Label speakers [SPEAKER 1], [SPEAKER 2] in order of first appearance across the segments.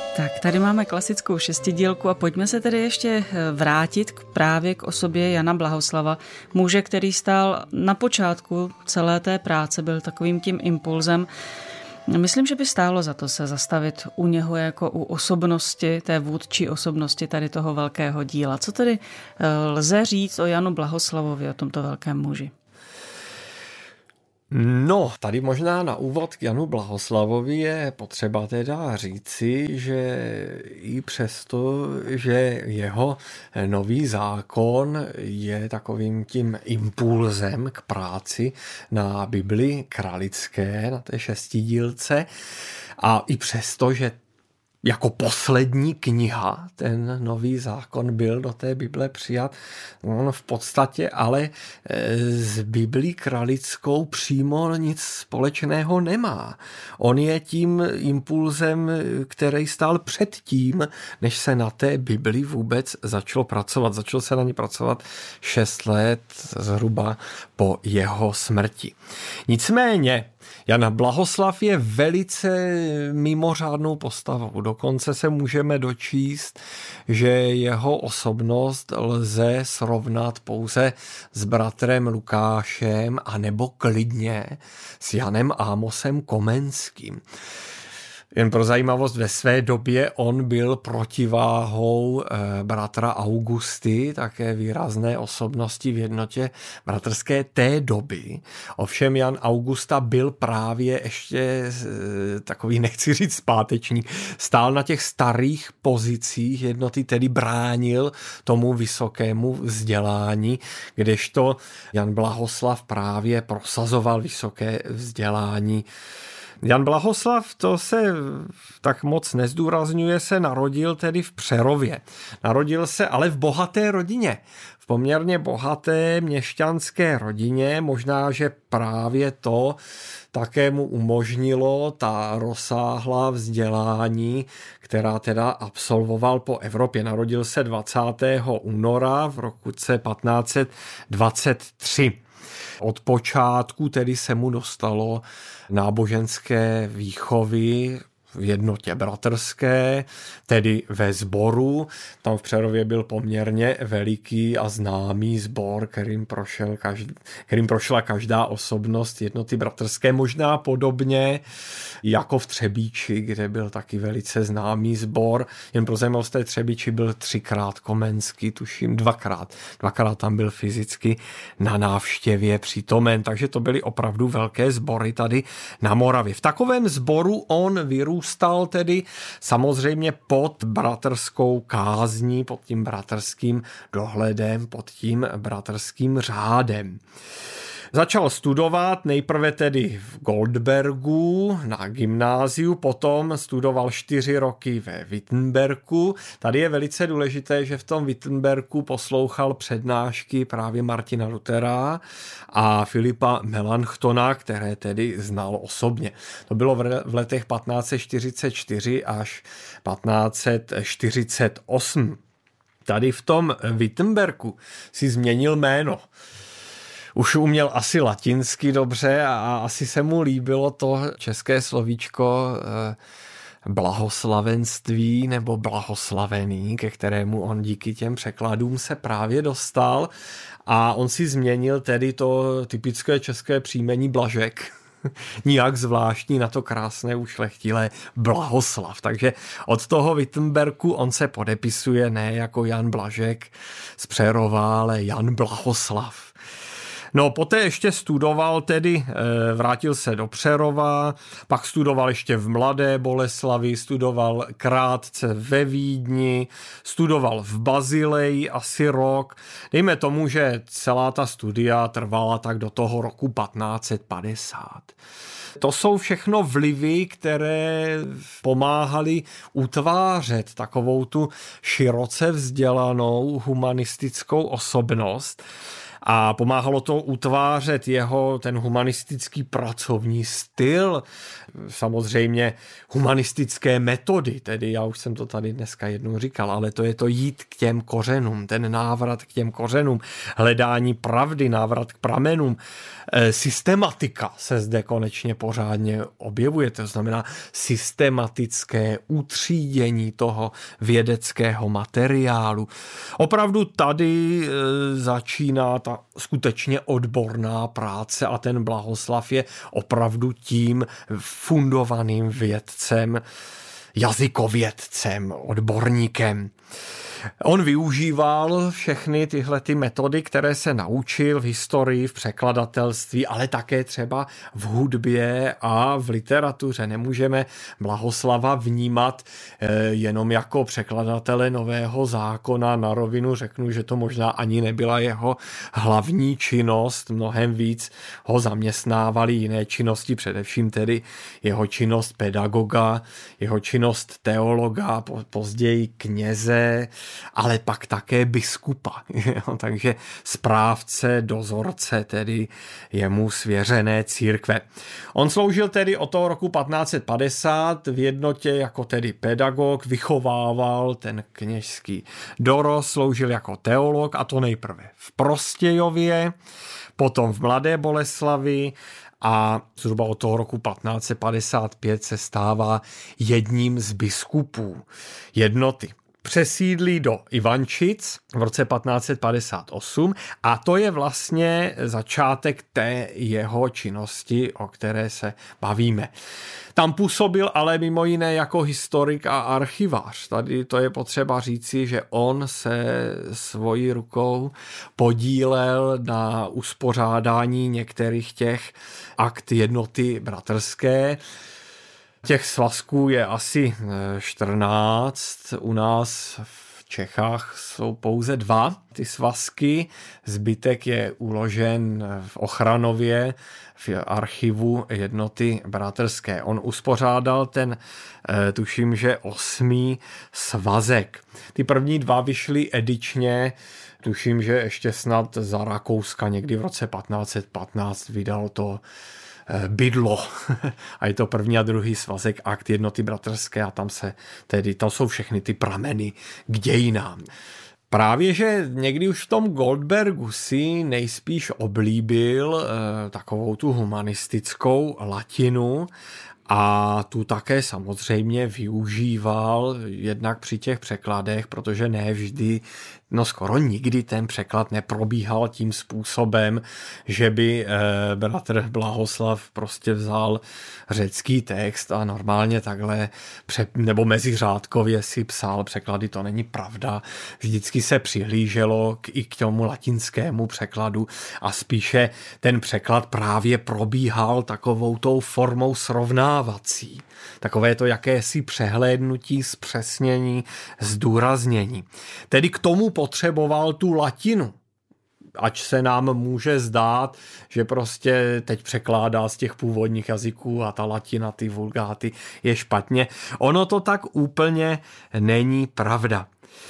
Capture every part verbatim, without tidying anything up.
[SPEAKER 1] Tak tady máme klasickou šestidílku a pojďme se tedy ještě vrátit k, právě k osobě Jana Blahoslava, muže, který stál na počátku celé té práce, byl takovým tím impulzem. Myslím, že by stálo za to se zastavit u něho jako u osobnosti, té vůdčí osobnosti tady toho velkého díla. Co tedy lze říct o Janu Blahoslavovi, o tomto velkém muži?
[SPEAKER 2] No, tady možná na úvod k Janu Blahoslavovi je potřeba teda říci, že i přesto, že jeho nový zákon je takovým tím impulzem k práci na Bibli kralické, na té šestidílce, a i přesto, že jako poslední kniha ten nový zákon byl do té Bible přijat, on v podstatě ale s Biblí kralickou přímo nic společného nemá. On je tím impulzem, který stál předtím, než se na té Bibli vůbec začalo pracovat. Začalo se na ní pracovat šest let zhruba po jeho smrti. Nicméně Jan Blahoslav je velice mimořádnou postavou. Dokonce se můžeme dočíst, že jeho osobnost lze srovnat pouze s bratrem Lukášem a nebo klidně s Janem Ámosem Komenským. Jen pro zajímavost, ve své době on byl protiváhou bratra Augusty, také výrazné osobnosti v jednotě bratrské té doby. Ovšem Jan Augusta byl právě ještě takový, nechci říct zpátečník, stál na těch starých pozicích jednoty, tedy bránil tomu vysokému vzdělání, kdežto Jan Blahoslav právě prosazoval vysoké vzdělání. Jan Blahoslav, to se tak moc nezdůrazňuje, se narodil tedy v Přerově. Narodil se ale v bohaté rodině, v poměrně bohaté měšťanské rodině, možná, že právě to také mu umožnilo ta rozsáhlá vzdělání, která teda absolvoval po Evropě. Narodil se dvacátého února v roce patnáct set dvacet tři. Od počátku tedy se mu dostalo náboženské výchovy v jednotě bratrské, tedy ve sboru. Tam v Přerově byl poměrně veliký a známý sbor, kterým, prošel každý, kterým prošla každá osobnost jednoty bratrské, možná podobně jako v Třebíči, kde byl taky velice známý sbor. Jen pro zajímavost, té Třebíči byl třikrát Komenský, tuším dvakrát. Dvakrát tam byl fyzicky na návštěvě přítomen, takže to byly opravdu velké sbory tady na Moravě. V takovém sboru on vyrůstal Vyrůstal tedy samozřejmě pod bratrskou kázní, pod tím bratrským dohledem, pod tím bratrským řádem. Začal studovat nejprve tedy v Goldbergu na gymnáziu, potom studoval čtyři roky ve Wittenbergu. Tady je velice důležité, že v tom Wittenbergu poslouchal přednášky právě Martina Luthera a Filipa Melanchtona, které tedy znal osobně. To bylo v letech patnáct set čtyřicet čtyři až patnáct set čtyřicet osm. Tady v tom Wittenbergu si změnil jméno. Už uměl asi latinsky dobře a asi se mu líbilo to české slovíčko blahoslavenství nebo blahoslavený, ke kterému on díky těm překladům se právě dostal, a on si změnil tedy to typické české příjmení Blažek. Nijak zvláštní na to krásné ušlechtilé Blahoslav. Takže od toho Wittenbergu on se podepisuje ne jako Jan Blažek z Přerova, ale Jan Blahoslav. No, poté ještě studoval tedy, vrátil se do Přerova, pak studoval ještě v Mladé Boleslavi, studoval krátce ve Vídni, studoval v Bazileji asi rok. Dejme tomu, že celá ta studia trvala tak do toho roku patnáct set padesát. To jsou všechno vlivy, které pomáhaly utvářet takovou tu široce vzdělanou humanistickou osobnost. A pomáhalo to utvářet jeho ten humanistický pracovní styl, samozřejmě humanistické metody, tedy já už jsem to tady dneska jednou říkal, ale to je to jít k těm kořenům, ten návrat k těm kořenům, hledání pravdy, návrat k pramenům. Systematika se zde konečně pořádně objevuje. To znamená systematické utřídění toho vědeckého materiálu. Opravdu tady začíná ta skutečně odborná práce a ten Blahoslav je opravdu tím fundovaným vědcem, jazykovědcem, odborníkem. On využíval všechny tyhle ty metody, které se naučil v historii, v překladatelství, ale také třeba v hudbě a v literatuře. Nemůžeme Blahoslava vnímat jenom jako překladatele Nového zákona. Na rovinu řeknu, že to možná ani nebyla jeho hlavní činnost. Mnohem víc ho zaměstnávali jiné činnosti, především tedy jeho činnost pedagoga, jeho činnost teologa, později kněze, ale pak také biskupa. Takže správce, dozorce, tedy jemu svěřené církve. On sloužil tedy od toho roku patnáct set padesát v jednotě jako tedy pedagog, vychovával ten kněžský dorost, sloužil jako teolog, a to nejprve v Prostějově, potom v Mladé Boleslavi, a zhruba od toho roku patnáct set padesát pět se stává jedním z biskupů jednoty. Přesídlí do Ivančic v roce patnáct set padesát osm a to je vlastně začátek té jeho činnosti, o které se bavíme. Tam působil ale mimo jiné jako historik a archivář. Tady to je potřeba říci, že on se svojí rukou podílel na uspořádání některých těch akt jednoty bratrské. Těch svazků je asi čtrnáct, u nás v Čechách jsou pouze dva ty svazky, zbytek je uložen v Ochranově, v archivu jednoty bratrské. On uspořádal ten, tuším, že osmý svazek. Ty první dva vyšly edičně, tuším, že ještě snad za Rakouska někdy v roce patnáct set patnáct vydal to Bydlo. A je to první a druhý svazek, akt jednoty bratrské, a tam se tedy, tam jsou všechny ty prameny k dějinám. Právě, že někdy už v tom Goldbergu si nejspíš oblíbil eh, takovou tu humanistickou latinu, a tu také samozřejmě využíval jednak při těch překladech, protože ne vždy, no skoro nikdy ten překlad neprobíhal tím způsobem, že by eh, bratr Blahoslav prostě vzal řecký text a normálně takhle pře- nebo meziřádkově si psal překlady. To není pravda. Vždycky se přihlíželo k, i k tomu latinskému překladu a spíše ten překlad právě probíhal takovou tou formou srovnávací. Takové to jakési přehlédnutí, zpřesnění, zdůraznění. Tedy k tomu potřeboval tu latinu. Ač se nám může zdát, že prostě teď překládá z těch původních jazyků a ta latina, ty vulgáty je špatně. Ono to tak úplně není pravda.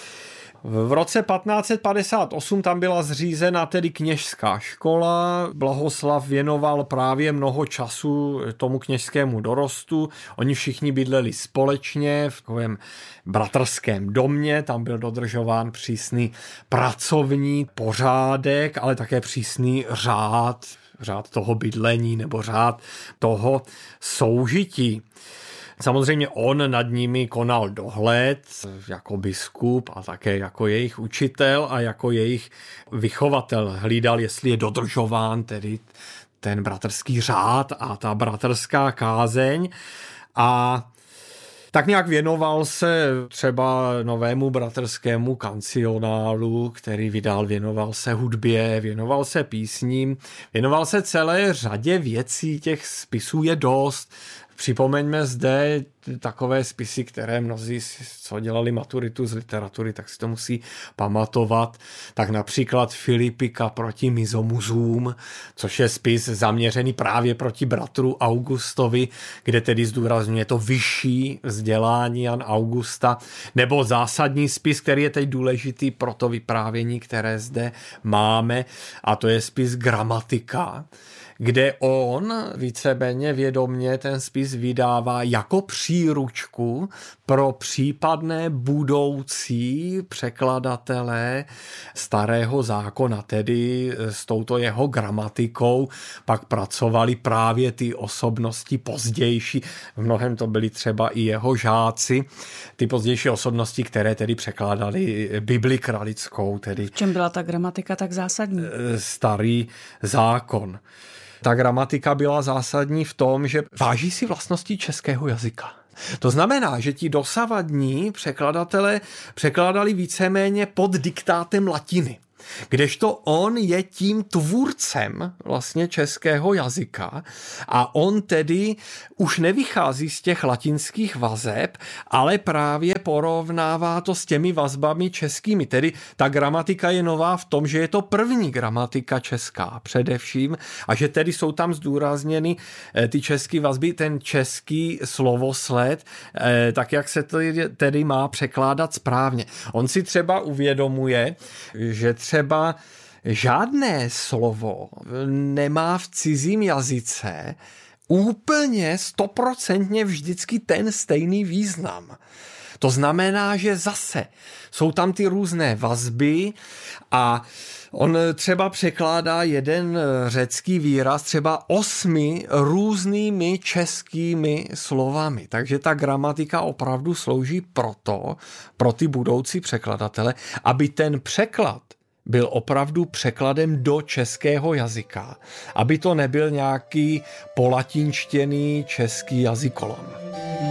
[SPEAKER 2] V roce patnáct set padesát osm tam byla zřízena tedy kněžská škola. Blahoslav věnoval právě mnoho času tomu kněžskému dorostu. Oni všichni bydleli společně v takovém bratrském domě. Tam byl dodržován přísný pracovní pořádek, ale také přísný řád, řád toho bydlení nebo řád toho soužití. Samozřejmě on nad nimi konal dohled jako biskup a také jako jejich učitel a jako jejich vychovatel. Hlídal, jestli je dodržován tedy ten bratrský řád a ta bratrská kázeň, a tak nějak věnoval se třeba novému bratrskému kancionálu, který vydal, věnoval se hudbě, věnoval se písním, věnoval se celé řadě věcí, těch spisů je dost. Připomeňme zde takové spisy, které mnozí, co dělali maturitu z literatury, tak si to musí pamatovat. Tak například Filipika proti mizomuzům, což je spis zaměřený právě proti bratru Augustovi, kde tedy zdůrazňuje to vyšší vzdělání Jan Augusta, nebo zásadní spis, který je teď důležitý pro to vyprávění, které zde máme, a to je spis Gramatika, kde on víceméně vědomně ten spis vydává jako příručku pro případné budoucí překladatele starého zákona, tedy s touto jeho gramatikou pak pracovali právě ty osobnosti pozdější, v mnohem to byly třeba i jeho žáci, ty pozdější osobnosti, které tedy překládali Bibli kralickou. Tedy
[SPEAKER 1] v čem byla ta gramatika tak zásadní?
[SPEAKER 2] Starý zákon. Ta gramatika byla zásadní v tom, že váží si vlastnosti českého jazyka. To znamená, že ti dosavadní překladatelé překládali víceméně pod diktátem latiny. Kdežto on je tím tvůrcem vlastně českého jazyka a on tedy už nevychází z těch latinských vazeb, ale právě porovnává to s těmi vazbami českými. Tedy ta gramatika je nová v tom, že je to první gramatika česká především a že tedy jsou tam zdůrazněny ty české vazby, ten český slovosled, tak jak se to tedy má překládat správně. On si třeba uvědomuje, že třeba Třeba žádné slovo nemá v cizím jazyce úplně stoprocentně vždycky ten stejný význam. To znamená, že zase jsou tam ty různé vazby a on třeba překládá jeden řecký výraz třeba osmi různými českými slovami. Takže ta gramatika opravdu slouží proto, pro ty budoucí překladatele, aby ten překlad byl opravdu překladem do českého jazyka, aby to nebyl nějaký polatinštěný český jazykolom.